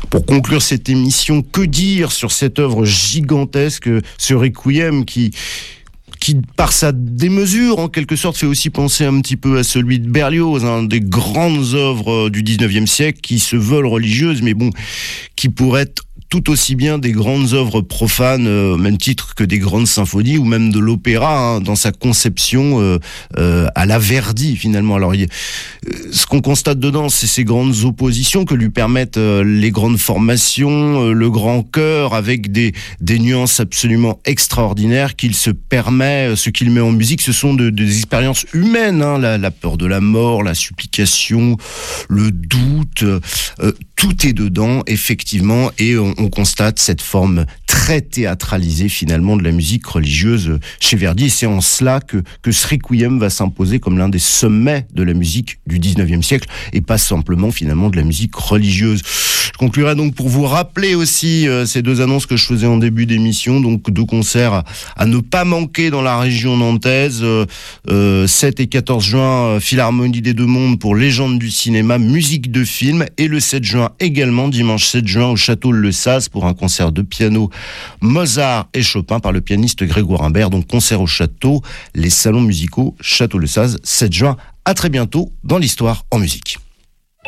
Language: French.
Pour conclure cette émission, que dire sur cette œuvre gigantesque, ce Requiem qui par sa démesure, en quelque sorte, fait aussi penser un petit peu à celui de Berlioz, des grandes œuvres du 19e siècle qui se veulent religieuses, mais bon, qui pourraient être tout aussi bien des grandes œuvres profanes, au même titre que des grandes symphonies ou même de l'opéra, dans sa conception à la Verdi finalement. Alors, ce qu'on constate dedans, c'est ces grandes oppositions que lui permettent les grandes formations, le grand chœur, avec des nuances absolument extraordinaires qu'il se permet, ce qu'il met en musique, ce sont des expériences humaines, la peur de la mort, la supplication, le doute, tout est dedans, effectivement, et on constate cette forme très théâtralisée, finalement, de la musique religieuse chez Verdi, et c'est en cela que ce Requiem va s'imposer comme l'un des sommets de la musique du 19e siècle, et pas simplement, finalement, de la musique religieuse. Je conclurai donc pour vous rappeler aussi ces deux annonces que je faisais en début d'émission, donc deux concerts à ne pas manquer dans la région nantaise, 7 et 14 juin, Philharmonie des Deux Mondes pour Légendes du cinéma, musique de film, et le 7 juin également, dimanche 7 juin, au Château Le Saz pour un concert de piano Mozart et Chopin par le pianiste Grégoire Imbert. Donc concert au Château, les salons musicaux Château Le Saz, 7 juin. À très bientôt dans l'Histoire en musique.